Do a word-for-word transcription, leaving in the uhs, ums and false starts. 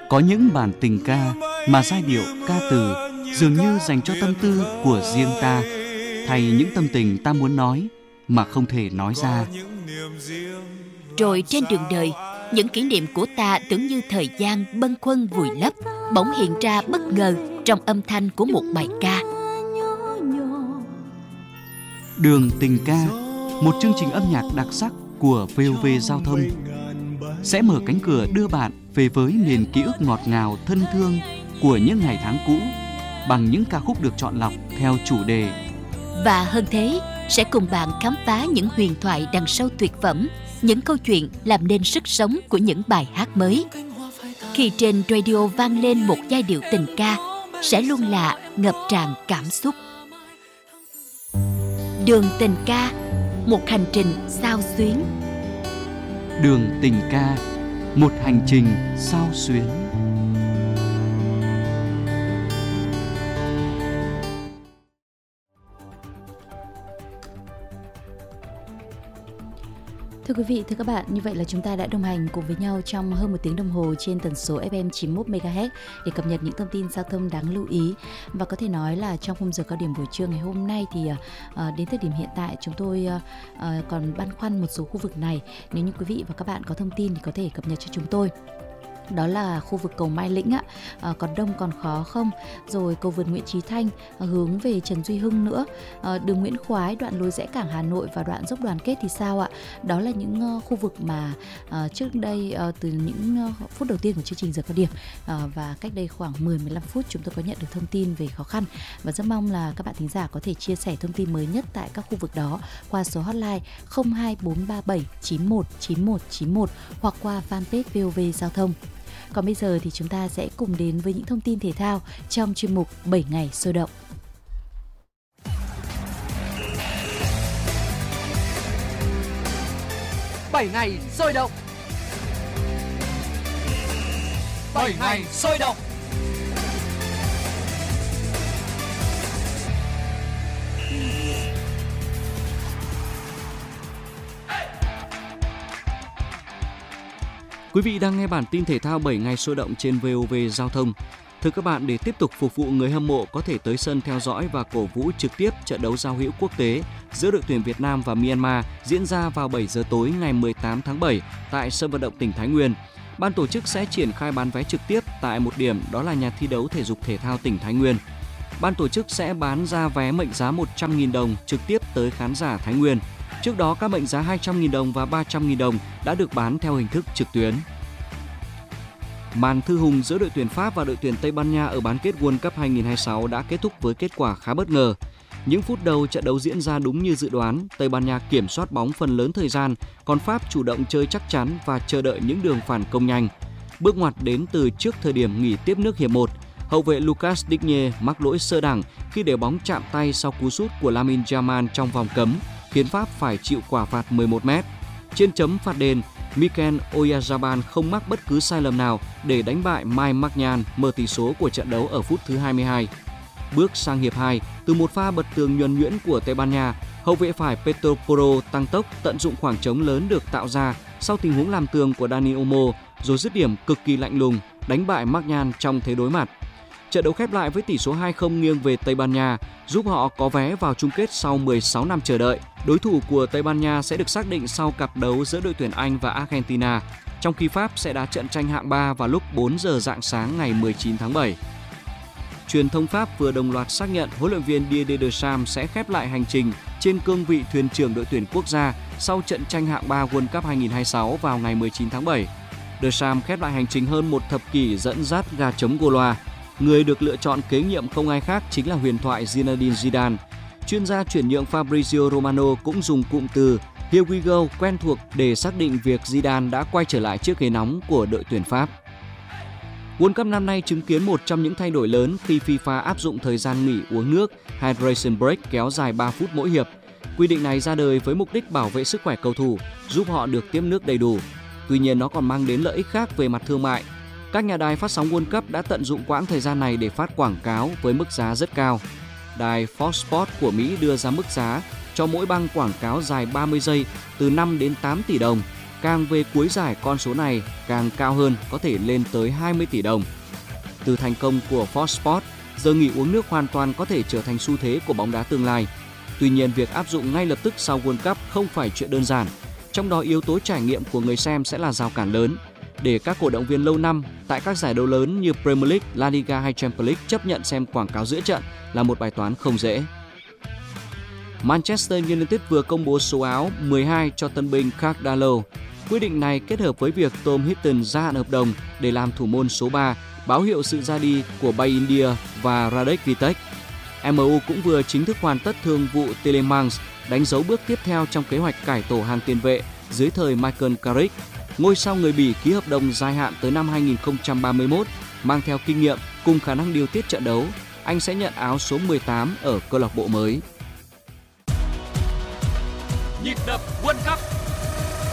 Có những bản tình ca mà giai điệu ca từ dường như dành cho tâm tư của riêng ta, thay những tâm tình ta muốn nói mà không thể nói ra. Rồi trên đường đời, những kỷ niệm của ta tưởng như thời gian bâng khuâng vùi lấp, bỗng hiện ra bất ngờ trong âm thanh của một bài ca. Đường tình ca, một chương trình âm nhạc đặc sắc của vê o vê Giao thông, sẽ mở cánh cửa đưa bạn về với miền ký ức ngọt ngào thân thương của những ngày tháng cũ bằng những ca khúc được chọn lọc theo chủ đề. Và hơn thế, sẽ cùng bạn khám phá những huyền thoại đằng sau tuyệt phẩm, những câu chuyện làm nên sức sống của những bài hát mới. Khi trên radio vang lên một giai điệu tình ca, sẽ luôn là ngập tràn cảm xúc. Đường tình ca, một hành trình xao xuyến. Đường tình ca, một hành trình xao xuyến. Thưa quý vị, thưa các bạn, như vậy là chúng ta đã đồng hành cùng với nhau trong hơn một tiếng đồng hồ trên tần số ép em chín mươi mốt mê ga héc để cập nhật những thông tin giao thông đáng lưu ý. Và có thể nói là trong khung giờ cao điểm buổi trưa ngày hôm nay thì uh, đến thời điểm hiện tại chúng tôi uh, uh, còn băn khoăn một số khu vực này. Nếu như quý vị và các bạn có thông tin thì có thể cập nhật cho chúng tôi. Đó là khu vực cầu Mai Lĩnh ạ, à, còn đông còn khó không? Rồi cầu vượt Nguyễn Chí Thanh à, hướng về Trần Duy Hưng nữa, à, đường Nguyễn Khoái, đoạn lối rẽ cảng Hà Nội và đoạn dốc Đoàn Kết thì sao ạ? Đó là những uh, khu vực mà uh, trước đây uh, từ những uh, phút đầu tiên của chương trình giờ cao điểm uh, và cách đây khoảng mười đến mười lăm phút chúng tôi có nhận được thông tin về khó khăn, và rất mong là các bạn thính giả có thể chia sẻ thông tin mới nhất tại các khu vực đó qua số hotline không hai bốn ba bảy chín một chín một chín một hoặc qua fanpage vê o vê Giao thông. Còn bây giờ thì chúng ta sẽ cùng đến với những thông tin thể thao trong chuyên mục bảy ngày sôi động. bảy ngày sôi động. bảy ngày sôi động. Quý vị đang nghe bản tin thể thao bảy ngày sôi động trên vê o vê Giao thông. Thưa các bạn, để tiếp tục phục vụ người hâm mộ có thể tới sân theo dõi và cổ vũ trực tiếp trận đấu giao hữu quốc tế giữa đội tuyển Việt Nam và Myanmar diễn ra vào bảy giờ tối ngày mười tám tháng bảy tại sân vận động tỉnh Thái Nguyên. Ban tổ chức sẽ triển khai bán vé trực tiếp tại một điểm, đó là nhà thi đấu thể dục thể thao tỉnh Thái Nguyên. Ban tổ chức sẽ bán ra vé mệnh giá một trăm nghìn đồng trực tiếp tới khán giả Thái Nguyên. Trước đó, các mệnh giá hai trăm nghìn đồng và ba trăm nghìn đồng đã được bán theo hình thức trực tuyến. Màn thư hùng giữa đội tuyển Pháp và đội tuyển Tây Ban Nha ở bán kết World Cup hai không hai sáu đã kết thúc với kết quả khá bất ngờ. Những phút đầu trận đấu diễn ra đúng như dự đoán, Tây Ban Nha kiểm soát bóng phần lớn thời gian, còn Pháp chủ động chơi chắc chắn và chờ đợi những đường phản công nhanh. Bước ngoặt đến từ trước thời điểm nghỉ tiếp nước hiệp một. Hậu vệ Lucas Digne mắc lỗi sơ đẳng khi để bóng chạm tay sau cú sút của Lamine Yamal trong vòng cấm, khiến Pháp phải chịu quả phạt mười một mét. Trên chấm phạt đền, Mikel Oyarzabal không mắc bất cứ sai lầm nào để đánh bại Mike Maignan, mở tỷ số của trận đấu ở phút thứ hai mươi hai. Bước sang hiệp hai, từ một pha bật tường nhuần nhuyễn của Tây Ban Nha, hậu vệ phải Pedro Porro tăng tốc tận dụng khoảng trống lớn được tạo ra sau tình huống làm tường của Dani Olmo, rồi dứt điểm cực kỳ lạnh lùng, đánh bại Maignan trong thế đối mặt. Trận đấu khép lại với tỷ số hai không nghiêng về Tây Ban Nha, giúp họ có vé vào chung kết sau mười sáu năm chờ đợi. Đối thủ của Tây Ban Nha sẽ được xác định sau cặp đấu giữa đội tuyển Anh và Argentina, trong khi Pháp sẽ đá trận tranh hạng ba vào lúc bốn giờ rạng sáng ngày mười chín tháng bảy. Truyền thông Pháp vừa đồng loạt xác nhận huấn luyện viên Didier Deschamps sẽ khép lại hành trình trên cương vị thuyền trưởng đội tuyển quốc gia sau trận tranh hạng ba World Cup hai không hai sáu vào ngày mười chín tháng bảy. Deschamps khép lại hành trình hơn một thập kỷ dẫn dắt gà trống Gaulois. Người được lựa chọn kế nhiệm không ai khác chính là huyền thoại Zinedine Zidane. Chuyên gia chuyển nhượng Fabrizio Romano cũng dùng cụm từ "Here we go" quen thuộc để xác định việc Zidane đã quay trở lại chiếc ghế nóng của đội tuyển Pháp. World Cup năm nay chứng kiến một trong những thay đổi lớn khi FIFA áp dụng thời gian nghỉ uống nước hydration break kéo dài ba phút mỗi hiệp. Quy định này ra đời với mục đích bảo vệ sức khỏe cầu thủ, giúp họ được tiếp nước đầy đủ. Tuy nhiên nó còn mang đến lợi ích khác về mặt thương mại. Các nhà đài phát sóng World Cup đã tận dụng quãng thời gian này để phát quảng cáo với mức giá rất cao. Đài Fox Sports của Mỹ đưa ra mức giá cho mỗi băng quảng cáo dài ba mươi giây từ năm đến tám tỷ đồng. Càng về cuối giải, con số này càng cao hơn, có thể lên tới hai mươi tỷ đồng. Từ thành công của Fox Sports, giờ nghỉ uống nước hoàn toàn có thể trở thành xu thế của bóng đá tương lai. Tuy nhiên, việc áp dụng ngay lập tức sau World Cup không phải chuyện đơn giản. Trong đó, yếu tố trải nghiệm của người xem sẽ là rào cản lớn. Để các cổ động viên lâu năm tại các giải đấu lớn như Premier League, La Liga hay Champions League chấp nhận xem quảng cáo giữa trận là một bài toán không dễ. Manchester United vừa công bố số áo mười hai cho tân binh Cardalo. Quyết định này kết hợp với việc Tom Hinton gia hạn hợp đồng để làm thủ môn số ba, báo hiệu sự ra đi của Bay India và Radek Vitek. em u cũng vừa chính thức hoàn tất thương vụ Tielemans, đánh dấu bước tiếp theo trong kế hoạch cải tổ hàng tiền vệ dưới thời Michael Carrick. Ngôi sao người Bỉ ký hợp đồng dài hạn tới năm hai nghìn không trăm ba mươi mốt, mang theo kinh nghiệm cùng khả năng điều tiết trận đấu. Anh sẽ nhận áo số mười tám ở câu lạc bộ mới. Nhịp đập quân